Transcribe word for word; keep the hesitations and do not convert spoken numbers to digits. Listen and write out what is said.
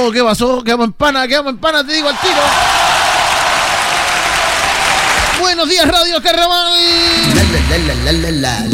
pasó? ¿Qué pasó? Quedamos en pana, quedamos en pana, te digo al tiro. Buenos días, Radio Carnaval. La, la, la, la, la, la,